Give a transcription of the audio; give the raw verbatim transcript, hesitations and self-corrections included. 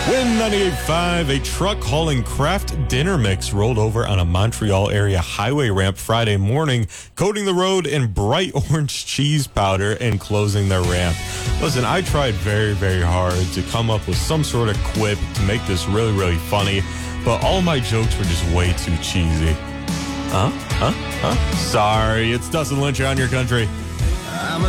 Win ninety-eight point five, a truck hauling Kraft dinner mix rolled over on a Montreal area highway ramp Friday morning, coating the road in bright orange cheese powder and closing the ramp. Listen, I tried very, very hard to come up with some sort of quip to make this really, really funny, but all my jokes were just way too cheesy. Huh? Huh? Huh? Sorry, it's Dustin Lynch on your country.